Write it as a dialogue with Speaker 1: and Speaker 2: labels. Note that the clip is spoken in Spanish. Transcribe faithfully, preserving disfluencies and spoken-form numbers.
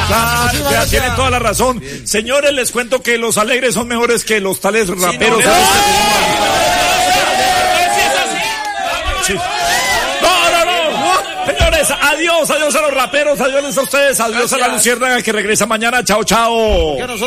Speaker 1: Claro, ya tienen toda la razón. Bien. Señores, les cuento que los alegres son mejores que los tales raperos. Sí, no, sí. no, no, no. Señores, adiós, adiós a los raperos, adiós a ustedes, adiós Gracias. a la luciérnaga que regresa mañana. Chao, chao.